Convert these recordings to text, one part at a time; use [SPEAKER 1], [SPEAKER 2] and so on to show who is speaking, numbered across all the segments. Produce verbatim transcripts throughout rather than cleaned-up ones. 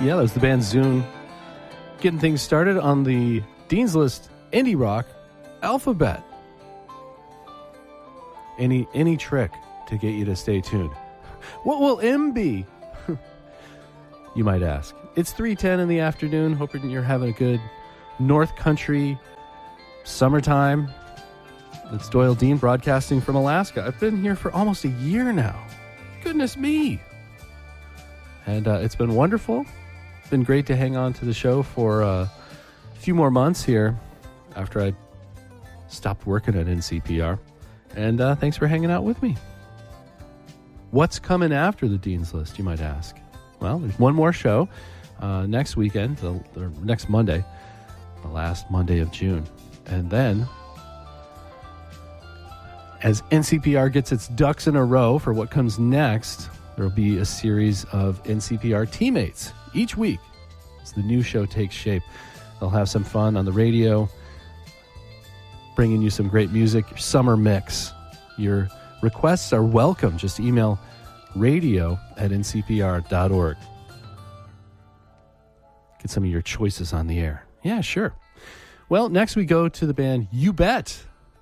[SPEAKER 1] Yeah, that was the band Zune getting things started on the Dean's List Indie Rock Alphabet. Any any trick to get you to stay tuned? What will M be? You might ask. It's three ten in the afternoon. Hoping you're having a good North Country summertime. It's Doyle Dean broadcasting from Alaska. I've been here for almost a year now. Goodness me. And uh, it's been wonderful. It's been great to hang on to the show for uh, a few more months here after I stopped working at N C P R. And uh, thanks for hanging out with me. What's coming after the Dean's List, you might ask? Well, there's one more show uh, next weekend, the, the next Monday, the last Monday of June. And then, as N C P R gets its ducks in a row for what comes next, there will be a series of N C P R teammates each week as the new show takes shape. They'll have some fun on the radio, bringing you some great music, your summer mix. Your requests are welcome. Just email radio at n c p r dot org. Get some of your choices on the air. Yeah, sure. Well, next we go to the band You Bet,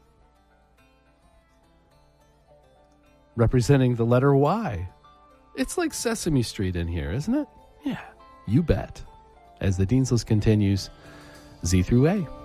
[SPEAKER 1] representing the letter Y. It's like Sesame Street in here, isn't it? Yeah, You Bet. As the Dean's List continues, Z through A.